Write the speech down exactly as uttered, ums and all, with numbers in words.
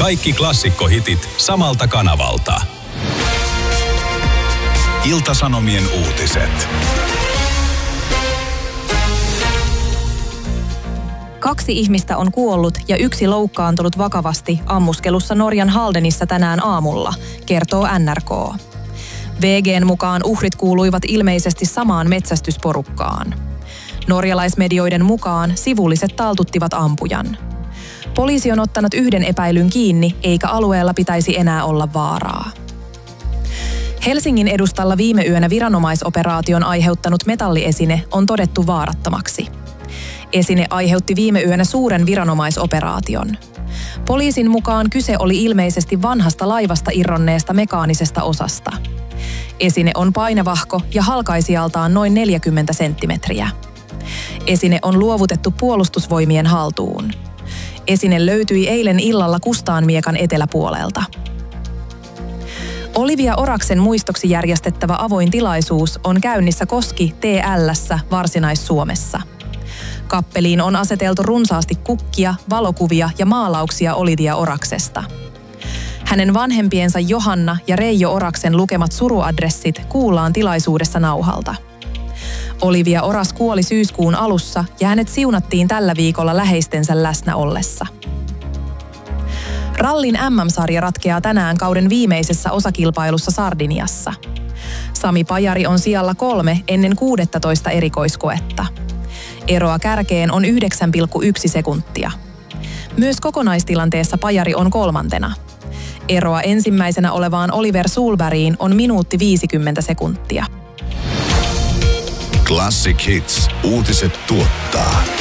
Kaikki klassikkohitit samalta kanavalta. Ilta-Sanomien uutiset. Kaksi ihmistä on kuollut ja yksi loukkaantunut vakavasti ammuskelussa Norjan Haldenissa tänään aamulla, kertoo N R K. V G:n mukaan uhrit kuuluivat ilmeisesti samaan metsästysporukkaan. Norjalaismedioiden mukaan sivulliset taltuttivat ampujan. Poliisi on ottanut yhden epäilyn kiinni, eikä alueella pitäisi enää olla vaaraa. Helsingin edustalla viime yönä viranomaisoperaation aiheuttanut metalliesine on todettu vaarattomaksi. Esine aiheutti viime yönä suuren viranomaisoperaation. Poliisin mukaan kyse oli ilmeisesti vanhasta laivasta irronneesta mekaanisesta osasta. Esine on painavahko ja halkaisijaltaan noin neljäkymmentä senttimetriä. Esine on luovutettu puolustusvoimien haltuun. Esine löytyi eilen illalla Kustaanmiekan eteläpuolelta. Olivia Oraksen muistoksi järjestettävä avoin tilaisuus on käynnissä Koski T L:ssä Varsinais-Suomessa. Kappeliin on aseteltu runsaasti kukkia, valokuvia ja maalauksia Olivia Oraksesta. Hänen vanhempiensa Johanna ja Reijo Oraksen lukemat suruadressit kuullaan tilaisuudessa nauhalta. Olivia Oras kuoli syyskuun alussa ja hänet siunattiin tällä viikolla läheistensä läsnä ollessa. Rallin M M-sarja ratkeaa tänään kauden viimeisessä osakilpailussa Sardiniassa. Sami Pajari on sijalla kolme ennen kuusitoista erikoiskoetta. Eroa kärkeen on yhdeksän pilkku yksi sekuntia. Myös kokonaistilanteessa Pajari on kolmantena. Eroa ensimmäisenä olevaan Oliver Solbergiin on minuutti viisikymmentä sekuntia. Classic Hits. Uutiset tuottaa